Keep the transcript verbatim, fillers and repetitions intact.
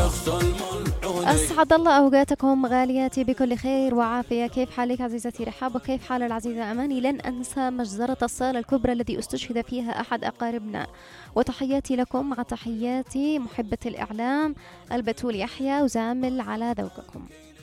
أسعد الله أوقاتكم غالياتي بكل خير وعافية. كيف حالك عزيزتي رحاب وكيف حال العزيزة أماني؟ لن أنسى مجزرة الصالة الكبرى التي استشهد فيها أحد أقاربنا، وتحياتي لكم مع تحياتي محبة الإعلام البتول يحيى وزامل على ذوقكم.